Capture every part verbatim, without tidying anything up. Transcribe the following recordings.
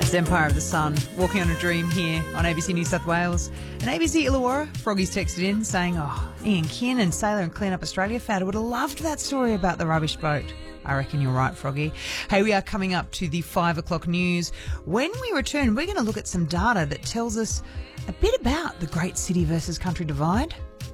It's Empire of the Sun, Walking on a Dream here on A B C New South Wales. And A B C Illawarra, Froggy's texted in saying, oh, Ian Kiernan, sailor and Clean Up Australia founder, would have loved that story about the rubbish boat. I reckon you're right, Froggy. Hey, we are coming up to the five o'clock news. When we return, we're going to look at some data that tells us a bit about the great city versus country divide.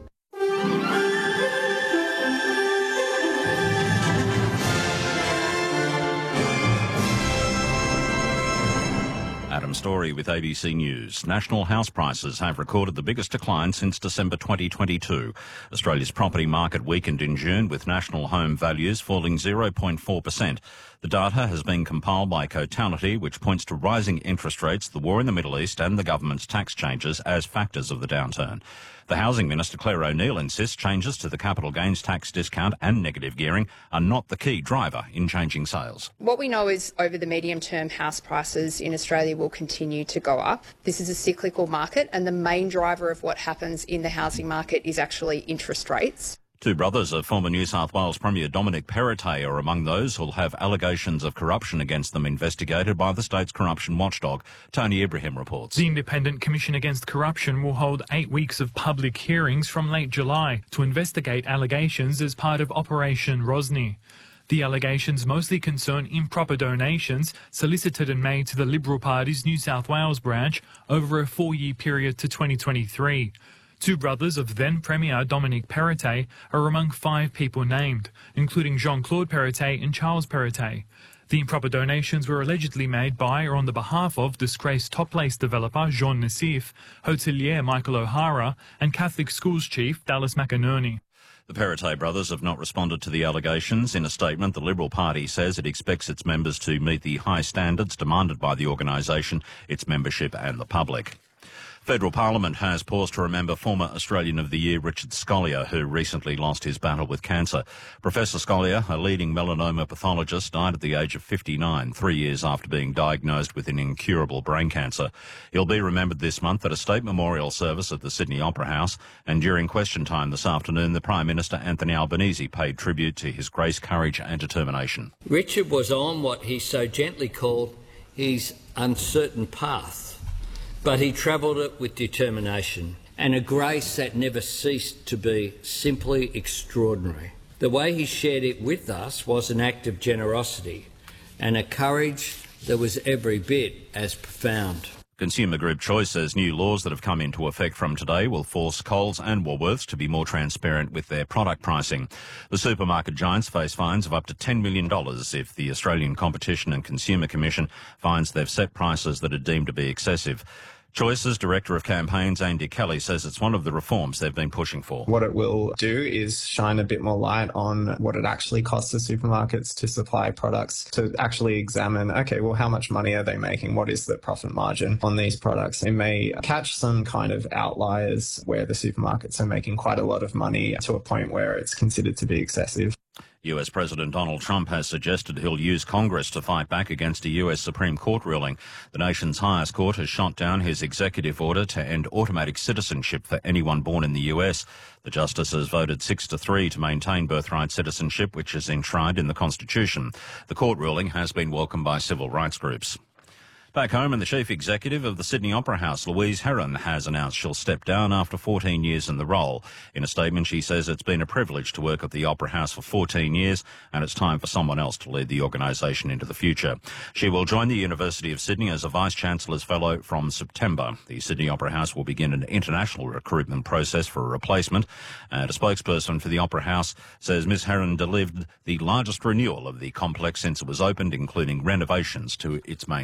Adam Story with A B C News. National house prices have recorded the biggest decline since December twenty twenty-two. Australia's property market weakened in June, with national home values falling zero point four percent. The data has been compiled by Cotality, which points to rising interest rates, the war in the Middle East and the government's tax changes as factors of the downturn. The Housing Minister, Claire O'Neil, insists changes to the capital gains tax discount and negative gearing are not the key driver in changing sales. What we know is over the medium term, house prices in Australia will continue to go up. This is a cyclical market, and the main driver of what happens in the housing market is actually interest rates. Two brothers of former New South Wales Premier Dominic Perrottet are among those who'll have allegations of corruption against them investigated by the state's corruption watchdog. Tony Ibrahim reports. The Independent Commission Against Corruption will hold eight weeks of public hearings from late July to investigate allegations as part of Operation Rosny. The allegations mostly concern improper donations solicited and made to the Liberal Party's New South Wales branch over a four-year period to twenty twenty-three. Two brothers of then-Premier Dominic Perrottet are among five people named, including Jean-Claude Perrottet and Charles Perrottet. The improper donations were allegedly made by or on the behalf of disgraced Top Place developer Jean Nassif, hotelier Michael O'Hara and Catholic schools chief Dallas McInerney. The Perrottet brothers have not responded to the allegations. In a statement, the Liberal Party says it expects its members to meet the high standards demanded by the organisation, its membership and the public. Federal Parliament has paused to remember former Australian of the Year Richard Scolyer, who recently lost his battle with cancer. Professor Scolyer, a leading melanoma pathologist, died at the age of fifty-nine, three years after being diagnosed with an incurable brain cancer. He'll be remembered this month at a state memorial service at the Sydney Opera House, and during question time this afternoon, the Prime Minister Anthony Albanese paid tribute to his grace, courage and determination. Richard was on what he so gently called his uncertain path, but he travelled it with determination and a grace that never ceased to be simply extraordinary. The way he shared it with us was an act of generosity and a courage that was every bit as profound. Consumer Group Choice says new laws that have come into effect from today will force Coles and Woolworths to be more transparent with their product pricing. The supermarket giants face fines of up to ten million dollars if the Australian Competition and Consumer Commission finds they've set prices that are deemed to be excessive. Choice's Director of Campaigns, Andy Kelly, says it's one of the reforms they've been pushing for. What it will do is shine a bit more light on what it actually costs the supermarkets to supply products, to actually examine, okay, well, how much money are they making? What is the profit margin on these products? It may catch some kind of outliers where the supermarkets are making quite a lot of money to a point where it's considered to be excessive. U S President Donald Trump has suggested he'll use Congress to fight back against a U S Supreme Court ruling. The nation's highest court has shot down his executive order to end automatic citizenship for anyone born in the U S. The justices voted six to three to maintain birthright citizenship, which is enshrined in the Constitution. The court ruling has been welcomed by civil rights groups. Back home, and the chief executive of the Sydney Opera House, Louise Herron, has announced she'll step down after fourteen years in the role. In a statement, she says it's been a privilege to work at the Opera House for fourteen years, and it's time for someone else to lead the organisation into the future. She will join the University of Sydney as a Vice-Chancellor's Fellow from September. The Sydney Opera House will begin an international recruitment process for a replacement, and a spokesperson for the Opera House says Miz Herron delivered the largest renewal of the complex since it was opened, including renovations to its main